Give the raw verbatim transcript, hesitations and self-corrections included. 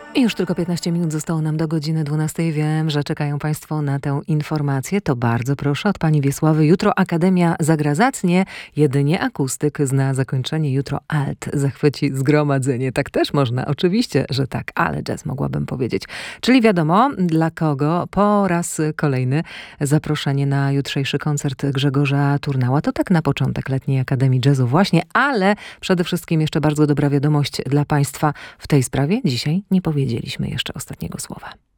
I już tylko piętnaście minut zostało nam do godziny dwunastej. Wiem, że czekają Państwo na tę informację. To bardzo proszę od Pani Wiesławy. Jutro Akademia zagra zacnie, jedynie akustyk zna zakończenie. Jutro alt zachwyci zgromadzenie. Tak też można, oczywiście, że tak, ale jazz mogłabym powiedzieć. Czyli wiadomo, dla kogo po raz kolejny zaproszenie na jutrzejszy koncert Grzegorza Turnała. To tak na początek Letniej Akademii Jazzu właśnie, ale przede wszystkim jeszcze bardzo dobra wiadomość dla Państwa w tej sprawie. Dzisiaj nie powiedzieliśmy jeszcze ostatniego słowa.